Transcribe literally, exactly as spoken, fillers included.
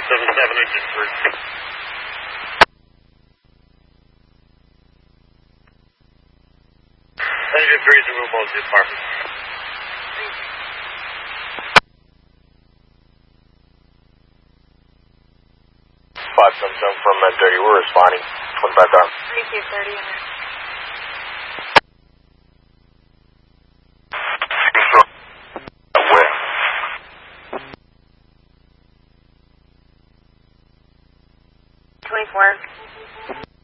seven seven, engine three. Engine three is removable to the apartment. five seven seven from Med thirty, we're responding. One back up. three two thirty. Where? twenty-four.